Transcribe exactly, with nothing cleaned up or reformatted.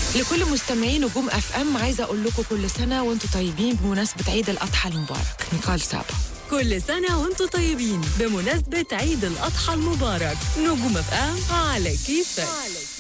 لكل مستمعين نجوم اف ام عايزه اقول لكم كل سنه وانتم طيبين بمناسبه عيد الاضحى المبارك. نيكول سابا. كل سنه وانتم طيبين بمناسبه عيد الاضحى المبارك. نجوم اف ام على كيفك.